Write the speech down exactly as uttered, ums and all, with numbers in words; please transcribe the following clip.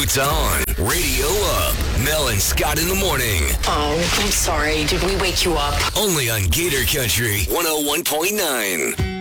Boots on. Radio up. Mel and Scott in the morning. Oh, I'm sorry. Did we wake you up? Only on Gator Country one oh one point nine.